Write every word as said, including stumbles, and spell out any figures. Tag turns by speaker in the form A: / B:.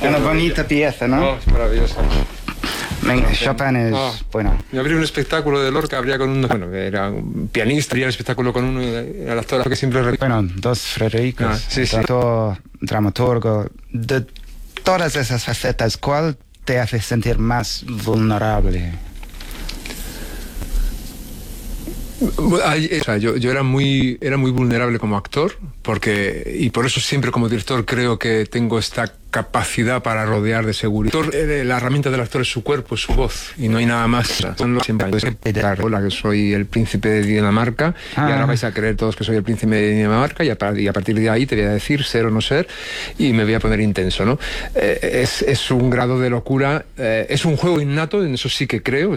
A: Es una bonita pieza, ¿no?
B: Oh, es maravillosa.
A: Venga, Chopin es
B: oh.
A: bueno.
B: Me abrí un espectáculo de Lorca, habría con uno, bueno, que era un pianista, habría el espectáculo con uno, el actor que siempre repito.
A: Bueno, dos Fredericos,
B: ah, sí, sí.
A: actor, dramaturgo. De todas esas facetas, ¿cuál te hace sentir más vulnerable?
B: O sea, yo, yo era muy era muy vulnerable como actor, porque y por eso siempre como director creo que tengo esta capacidad para rodear de seguridad. La herramienta del actor es su cuerpo, es su voz, y no hay nada más. Son los siempre hola, que soy el príncipe de Dinamarca, ah. y ahora vais a creer todos que soy el príncipe de Dinamarca, y a, y a partir de ahí te voy a decir ser o no ser, y me voy a poner intenso, ¿no? Eh, es, es un grado de locura, eh, es un juego innato, en eso sí que creo.